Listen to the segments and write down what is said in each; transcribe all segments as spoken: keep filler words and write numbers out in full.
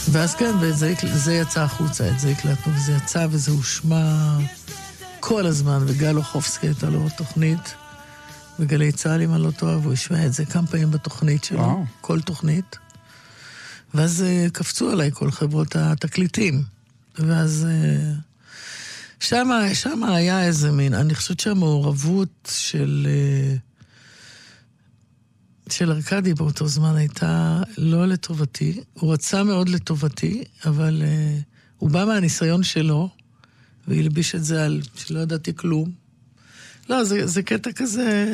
ואז כן, וזה זה יצא החוצה, את זה הקלטנו, וזה יצא וזה הושמע כל הזמן, וגל אוחובסקי הייתה לו תוכנית, וגלי צהל, אם אני לא טועה, והוא השמע את זה כמה פעמים בתוכנית שלו, וואו. כל תוכנית. ואז קפצו עליי כל חברות התקליטים. ואז שמה, שמה היה איזה מין, אני חושבת שהמעורבות של, של ארקדי באותו זמן הייתה לא לטובתי. הוא רצה מאוד לטובתי, אבל הוא בא מהניסיון שלו, והלביש את זה על שלא ידעתי כלום. לא, זה, זה קטע כזה,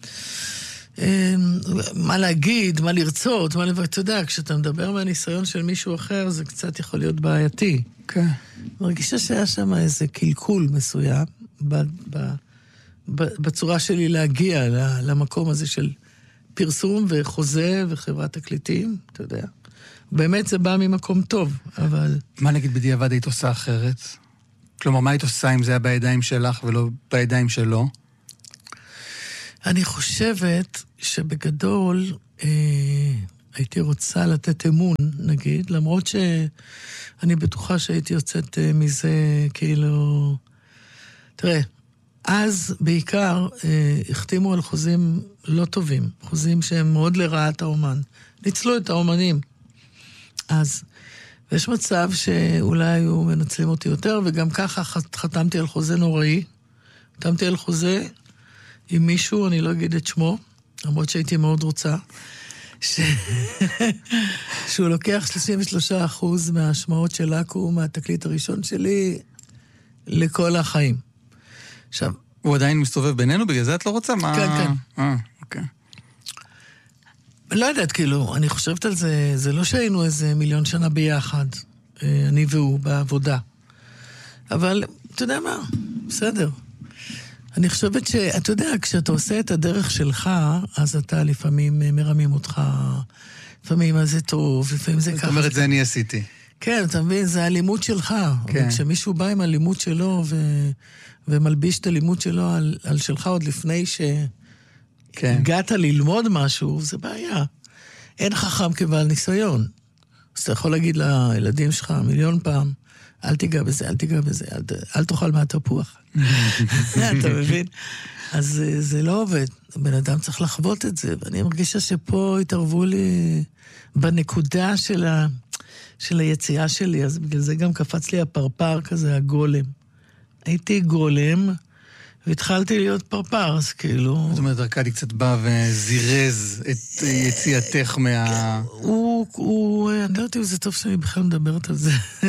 מה להגיד, מה לרצות, מה לבוא, אתה יודע, כשאתה מדבר מהניסיון של מישהו אחר, זה קצת יכול להיות בעייתי. כן. מרגישה שהיה שם איזה קלקול מסוים, ב, ב, ב, בצורה שלי להגיע למקום הזה של פרסום וחוזה וחברת תקליטים, אתה יודע. באמת זה בא ממקום טוב, אבל... מה נגיד בדיעבד היית עושה אחרת? כלומר, מה היית עושה אם זה היה בידיים שלך ולא בידיים שלו? אני חושבת שבגדול אה, הייתי רוצה לתת אמון, נגיד, למרות שאני בטוחה שהייתי יוצאת אה, מזה כאילו... תראה, אז בעיקר אה, החתימו על חוזים לא טובים, חוזים שהם מאוד לרעת האומן. ניצלו את האומנים. אז... ויש מצב שאולי היו מנצלים אותי יותר, וגם ככה חתמתי על חוזה נוראי. חתמתי על חוזה עם מישהו, אני לא אגיד את שמו, למרות שהייתי מאוד רוצה, ש... שהוא לוקח שלושים ושלושה אחוז מההשמעות של לקו, מהתקליט הראשון שלי, לכל החיים. עכשיו... הוא עדיין מסתובב בינינו, בגלל זה את לא רוצה? מה... כן, כן. אה, אוקיי. לא יודעת, כאילו, אני חושבת על זה, זה לא שהיינו איזה מיליון שנה ביחד, אני והוא, בעבודה. אבל, אתה יודע מה? בסדר. אני חושבת שאתה יודע, כשאתה עושה את הדרך שלך, אז אתה לפעמים מרמים אותך, לפעמים אז זה טוב, לפעמים זה ככה. זאת אומרת, זה אני עשיתי. כן, אתה מבין, זה הלימוד שלך. כן. וכשמישהו בא עם הלימוד שלו, ו... ומלביש את הלימוד שלו על, על שלך עוד לפני ש... כן. הגעת ללמוד משהו, זה בעיה. אין חכם כבעל ניסיון. אז אתה יכול להגיד לילדים שלך מיליון פעם, אל תיגע בזה, אל תיגע בזה, אל, אל תאכל מהתפוח. אתה מבין? אז זה לא עובד. בן אדם צריך לחוות את זה, ואני מרגישה שפה התערבו לי בנקודה של, ה, של היציאה שלי, אז בגלל זה גם קפץ לי הפרפר כזה, הגולם. הייתי גולם, והתחלתי להיות פרפר, אז כאילו... זאת אומרת, ארקדי קצת בא וזירז את יציאתך מה... הוא, הוא, אני לא יודעת אם זה טוב שאני בכלל מדברת על זה.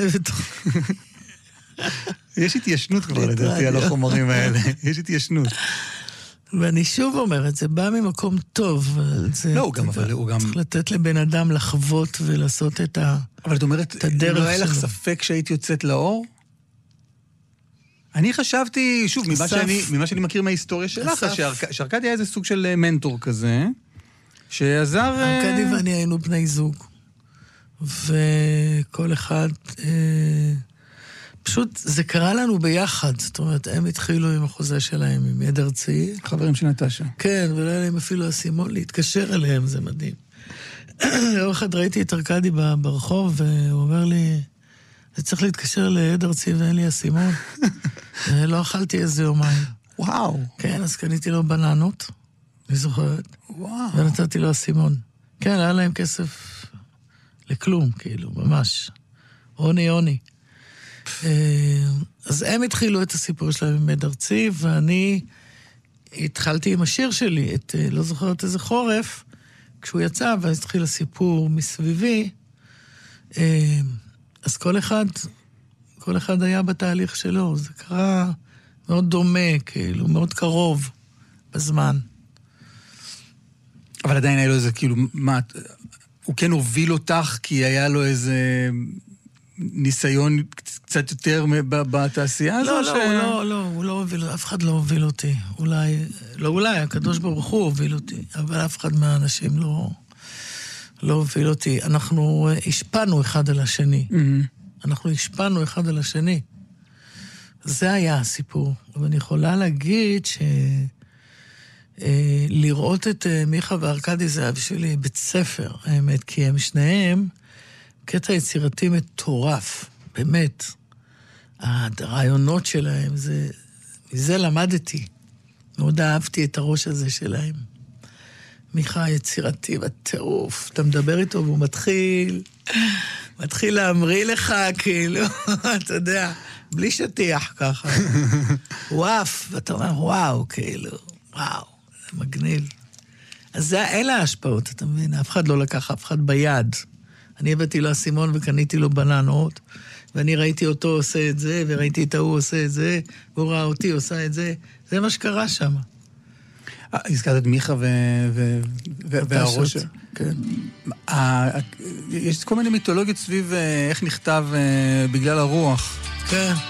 יש התיישנות כבר לדעתי על החומרים האלה. יש התיישנות. ואני שוב אומרת, זה בא ממקום טוב. לא, גם, אבל הוא גם... צריך לתת לבן אדם לחוות ולעשות את הדרך שלו. אבל את אומרת, לא היה לך ספק שהיית יוצאת לאור? אני חשבתי, שוב, ממה שאני, ממה שאני מכיר מההיסטוריה שלך, שארקדי היה איזה סוג של מנטור כזה, שעזר... ארקדי ואני היינו בני זוג, וכל אחד, פשוט זה קרה לנו ביחד, זאת אומרת, הם התחילו עם החוזה שלהם, עם יד ארצי. חברים של נטשה. כן, ולא היה להם אפילו הסימון להתקשר אליהם, זה מדהים. יום אחד ראיתי את ארקדי ברחוב, והוא אומר לי... זה צריך להתקשר ליד ארצי ואין לי הסימון. לא אכלתי איזה יומיים. וואו. כן, אז קניתי לו בננות, אני זוכרת. וואו. ונתתי לו הסימון. כן, היה להם כסף לכלום, כאילו, ממש. עוני, עוני. אז הם התחילו את הסיפור שלהם עם יד ארצי, ואני התחלתי עם השיר שלי, את לא זוכרת איזה חורף, כשהוא יצא, ואז התחיל הסיפור מסביבי, אז כל אחד, כל אחד היה בתהליך שלו, זה קרה מאוד דומה, כאילו, מאוד קרוב בזמן. אבל עדיין היה לו איזה, כאילו, מה, הוא כן הוביל אותך, כי היה לו איזה ניסיון קצת יותר בתעשייה הזו? לא, לא, הוא לא, לא, הוא לא הוביל, אף אחד לא הוביל אותי. אולי, לא אולי, הקדוש ברוך הוא הוביל אותי, אבל אף אחד מהאנשים לא... לא הוביל אותי. אנחנו השפענו אחד על השני. Mm-hmm. אנחנו השפענו אחד על השני. זה היה הסיפור. ואני יכולה להגיד ש... לראות את מיכה וארקדי זה היה בשבילי בית ספר, האמת, כי הם שניהם קטע יצירתי מטורף, באמת. הרעיונות שלהם, זה, מזה למדתי. מאוד אהבתי את הראש הזה שלהם. מיכה יצירתי בטירוף. אתה מדבר איתו והוא מתחיל, מתחיל להמריא לך, כאילו, אתה יודע, בלי שטיח ככה. הוא עף, ואתה אומר, וואו, כאילו, וואו, זה מגניב. אז זה, אלה ההשפעות, אתה מבין? אף אחד לא לקח, אף אחד ביד. אני הבאתי לו אסימון וקניתי לו בננות, ואני ראיתי אותו עושה את זה, וראיתי את ההוא עושה את זה, והוא ראה אותי עושה את זה. זה מה שקרה שם. הזכרת את מיכה והראש. כן. יש כל מיני מיתולוגיות סביב איך נכתב בגלל הרוח. כן.